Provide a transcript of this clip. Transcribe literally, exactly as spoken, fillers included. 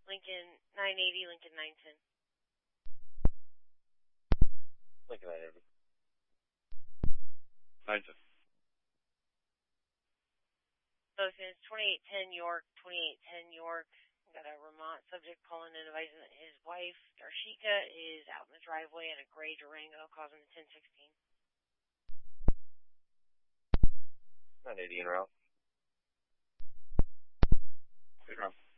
Lincoln nine eighty, Lincoln nine ten. Lincoln nine eighty. nine ten. Both is twenty-eight ten York, twenty-eight ten York. Got a Vermont subject calling in advising that his wife, Darshika, is out in the driveway in a gray Durango causing the ten sixteen. nine eighty en route. Good route.